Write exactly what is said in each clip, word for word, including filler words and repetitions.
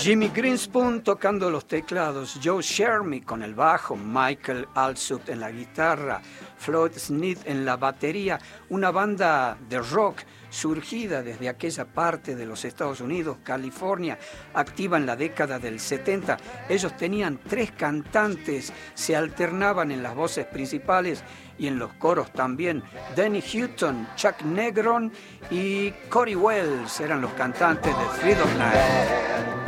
Jimmy Greenspoon tocando los teclados, Joe Shermy con el bajo, Michael Alsop en la guitarra, Floyd Smith en la batería, una banda de rock surgida desde aquella parte de los Estados Unidos, California, activa en la década del setenta. Ellos tenían tres cantantes, se alternaban en las voces principales y en los coros también. Danny Hutton, Chuck Negron y Cory Wells eran los cantantes de Three Dog Night.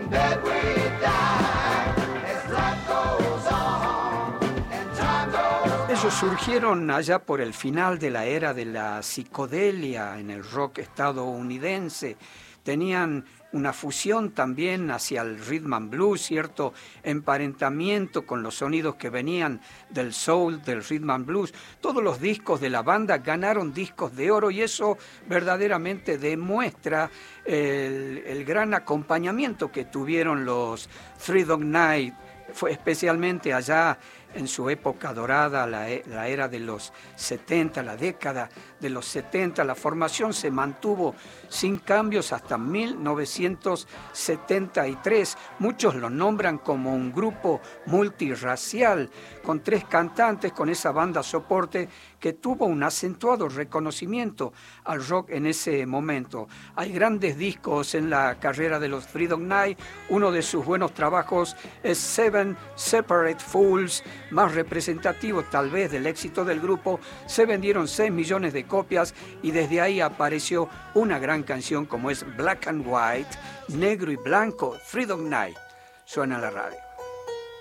Ellos surgieron allá por el final de la era de la psicodelia en el rock estadounidense. Tenían una fusión también hacia el rhythm and blues, cierto emparentamiento con los sonidos que venían del soul, del rhythm and blues. Todos los discos de la banda ganaron discos de oro y eso verdaderamente demuestra el, el gran acompañamiento que tuvieron los Three Dog Night, fue especialmente allá en su época dorada, la, la era de los setenta, la década de los setenta. La formación se mantuvo sin cambios hasta mil novecientos setenta y tres. Muchos lo nombran como un grupo multirracial, con tres cantantes, con esa banda soporte que tuvo un acentuado reconocimiento al rock en ese momento. Hay grandes discos en la carrera de los Three Dog Night. Uno de sus buenos trabajos es Seven Separate Fools, más representativo tal vez del éxito del grupo. Se vendieron seis millones de copias y desde ahí apareció una gran canción como es Black and White, negro y blanco. Three Dog Night suena en la radio.